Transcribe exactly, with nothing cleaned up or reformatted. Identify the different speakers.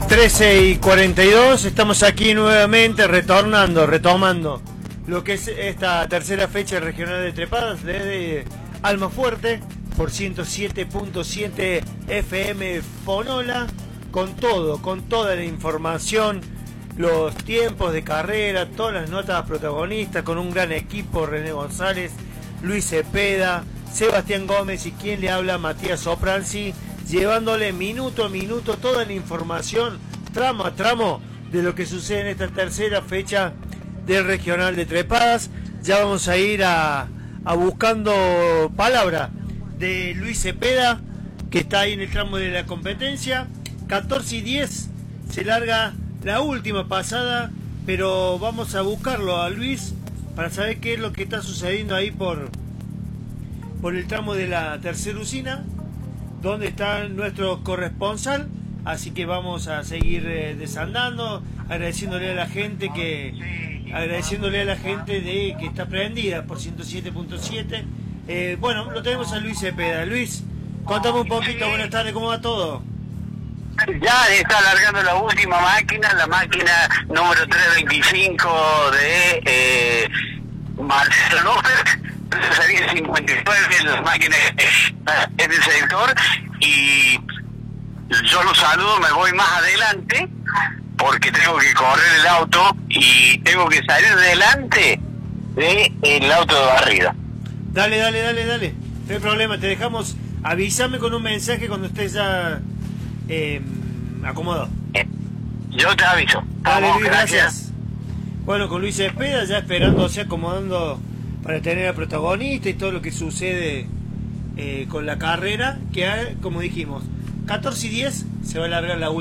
Speaker 1: trece y cuarenta y dos, estamos aquí nuevamente retornando, retomando lo que es esta tercera fecha regional de trepadas desde Almafuerte por ciento siete punto siete F M Fonola, con todo, con toda la información, los tiempos de carrera, todas las notas protagonistas, con un gran equipo: René González, Luis Cepeda, Sebastián Gómez y quien le habla, Matías Sopranzi, llevándole minuto a minuto toda la información, tramo a tramo, de lo que sucede en esta tercera fecha del regional de trepadas. Ya vamos a ir a, a buscando palabra de Luis Cepeda, que está ahí en el tramo de la competencia. catorce y diez se larga la última pasada, pero vamos a buscarlo a Luis para saber qué es lo que está sucediendo ahí por, por el tramo de la tercera usina, donde está nuestro corresponsal. Así que vamos a seguir eh, desandando, agradeciéndole a la gente que agradeciéndole a la gente de que está prendida por ciento siete punto siete. Eh, bueno, lo tenemos a Luis Cepeda. Luis, contame un poquito, buenas tardes, ¿cómo va todo?
Speaker 2: Ya está alargando la última máquina, la máquina número trescientos veinticinco de eh, Marcelo López, sería cincuenta y nueve, la máquina en el sector, y yo lo saludo, me voy más adelante porque tengo que correr el auto y tengo que salir delante del auto de barrida.
Speaker 1: Dale, dale, dale, dale, no hay problema, te dejamos, avísame con un mensaje cuando estés ya eh, acomodado.
Speaker 2: Yo te aviso.
Speaker 1: Dale,
Speaker 2: Vamos,
Speaker 1: Luis, gracias.
Speaker 2: gracias.
Speaker 1: Bueno, con Luis Cepeda ya esperándose, acomodando para tener al protagonista y todo lo que sucede eh, con la carrera, que como dijimos, catorce y diez se va a alargar la última.